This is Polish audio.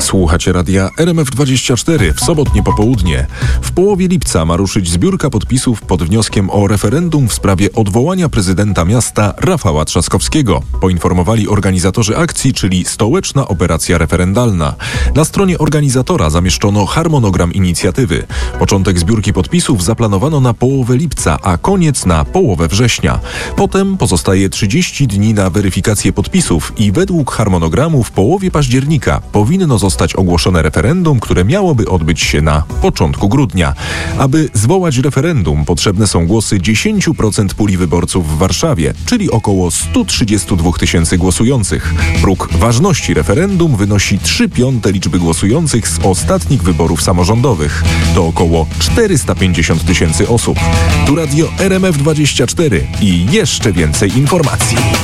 Słuchacie radia RMF24 w sobotnie popołudnie. W połowie lipca ma ruszyć zbiórka podpisów pod wnioskiem o referendum w sprawie odwołania prezydenta miasta Rafała Trzaskowskiego. Poinformowali organizatorzy akcji, czyli Stołeczna Operacja Referendalna. Na stronie organizatora zamieszczono harmonogram inicjatywy. Początek zbiórki podpisów zaplanowano na połowę lipca, a koniec na połowę września. Potem pozostaje 30 dni na weryfikację podpisów i według harmonogramu w połowie października powinno zostać ogłoszone referendum, które miałoby odbyć się na początku grudnia. Aby zwołać referendum, potrzebne są głosy 10% puli wyborców w Warszawie, czyli około 132 tysięcy głosujących. Próg ważności referendum wynosi 3/5 liczby głosujących z ostatnich wyborów samorządowych. To około 450 tysięcy osób. Tu radio RMF24 i jeszcze więcej informacji.